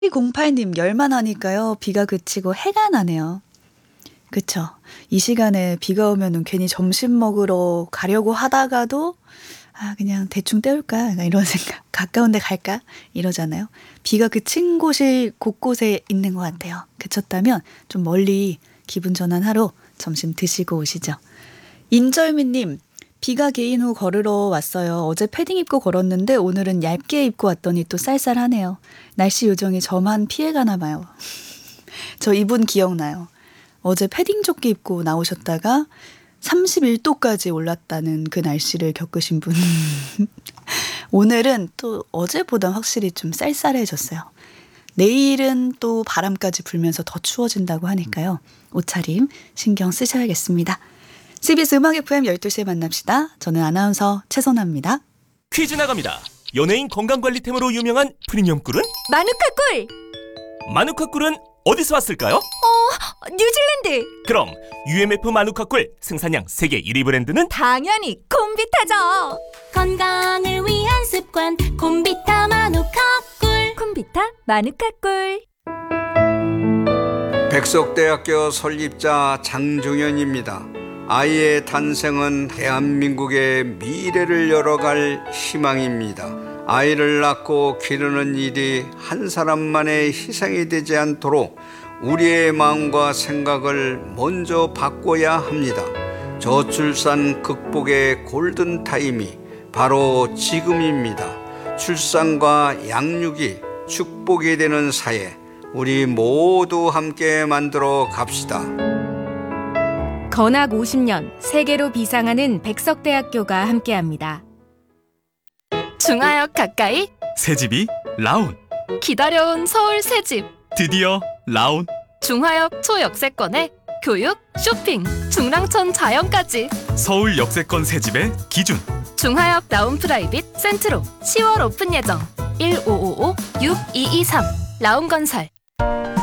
0208님, 열만 하니까요. 비가 그치고 해가 나네요. 그쵸. 이 시간에 비가 오면은 괜히 점심 먹으러 가려고 하다가도 그냥 대충 때울까? 이런 생각. 가까운 데 갈까? 이러잖아요. 비가 그친 곳이 곳곳에 있는 것 같아요. 그쳤다면 좀 멀리 기분 전환하러 점심 드시고 오시죠. 임절미님, 비가 개인 후 걸으러 왔어요. 어제 패딩 입고 걸었는데 오늘은 얇게 입고 왔더니 또 쌀쌀하네요. 날씨 요정이 저만 피해가나 봐요. 저 이분 기억나요. 어제 패딩 조끼 입고 나오셨다가 31도까지 올랐다는 그 날씨를 겪으신 분. 오늘은 또 어제보다 확실히 좀 쌀쌀해졌어요. 내일은 또 바람까지 불면서 더 추워진다고 하니까요. 옷차림 신경 쓰셔야겠습니다. CBS 음악 FM 12시에 만납시다. 저는 아나운서 최선아입니다. 퀴즈 나갑니다. 연예인 건강관리템으로 유명한 프리미엄 꿀은? 마누카 꿀! 마누카 꿀은 어디서 왔을까요? 뉴질랜드! 그럼 UMF 마누카 꿀 생산량 세계 1위 브랜드는? 당연히 콤비타죠! 건강을 위한 습관 콤비타 마누카 꿀! 콤비타 마누카 꿀! 백석대학교 설립자 장종현입니다. 아이의 탄생은 대한민국의 미래를 열어갈 희망입니다. 아이를 낳고 기르는 일이 한 사람만의 희생이 되지 않도록 우리의 마음과 생각을 먼저 바꿔야 합니다. 저출산 극복의 골든타임이 바로 지금입니다. 출산과 양육이 축복이 되는 사회, 우리 모두 함께 만들어 갑시다. 건학 50년 세계로 비상하는 백석대학교가 함께합니다. 중화역 가까이 새집이 라온. 기다려온 서울 새집 드디어 라온. 중화역 초역세권에 교육, 쇼핑, 중랑천 자연까지 서울 역세권 새집의 기준. 중화역 라운 프라이빗 센트로 10월 오픈 예정 1555-6223 라운건설.